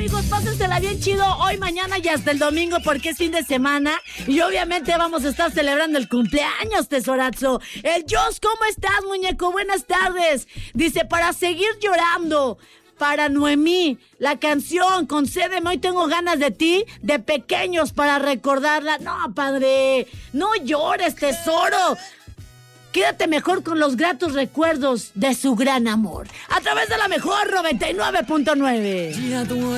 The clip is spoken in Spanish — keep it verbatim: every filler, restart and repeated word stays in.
amigos, pásensela bien chido hoy, mañana y hasta el domingo porque es fin de semana. Y obviamente vamos a estar celebrando el cumpleaños, tesorazo. El Jos, ¿cómo estás, muñeco? Buenas tardes. Dice, para seguir llorando. Para Noemí, la canción Concédeme, hoy tengo ganas de ti, de pequeños para recordarla. No, padre, no llores, tesoro. Quédate mejor con los gratos recuerdos de su gran amor. A través de la mejor noventa y nueve punto nueve.